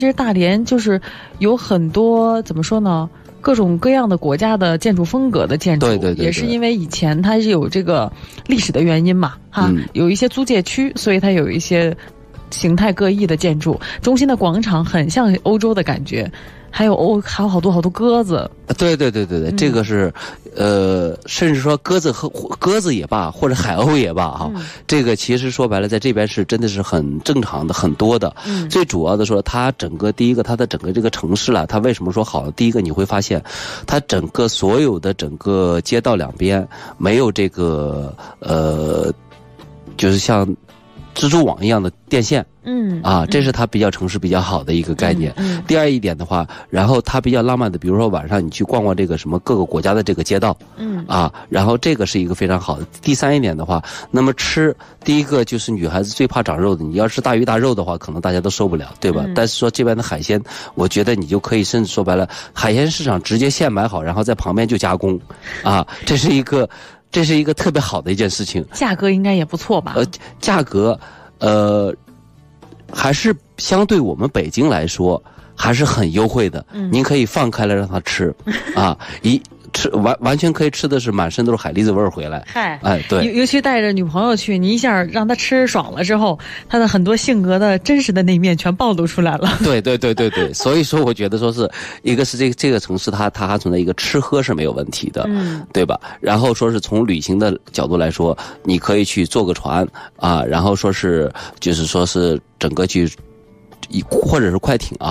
其实大连就是有很多怎么说呢，各种各样的国家的建筑风格的建筑， 对， 也是因为以前它是有这个历史的原因嘛，有一些租界区，所以它有一些形态各异的建筑。中心的广场很像欧洲的感觉，还有好多鸽子。 对，这个是，甚至说鸽子也罢，或者海鸥也罢哈，这个其实说白了，在这边是真的是很正常的，很多的。最主要的说，它第一个它的整个这个城市了，它为什么说好？第一个你会发现，它整个所有的整个街道两边没有这个就是像蜘蛛网一样的电线。这是它比较城市比较好的一个概念。第二一点的话，然后它比较浪漫的，比如说晚上你去逛逛这个什么各个国家的这个街道，然后这个是一个非常好的。第三一点的话，那么第一个就是女孩子最怕长肉的，你要吃大鱼大肉的话，可能大家都受不了，对吧？但是说这边的海鲜，我觉得你就可以，甚至说白了，海鲜市场直接现买好，然后在旁边就加工，这是一个特别好的一件事情。 价格应该也不错吧？ 价格，还是相对我们北京来说还是很优惠的。您可以放开了让他吃，完全可以吃的是满身都是海蛎子味儿回来。对， 尤其带着女朋友去，你一下让她吃爽了之后，她的很多性格的真实的那一面全暴露出来了。 对，所以说我觉得说是一个是这个城市它还存在一个吃喝是没有问题的，对吧？然后说是从旅行的角度来说，你可以去坐个船然后说是就是说是整个去或者是快艇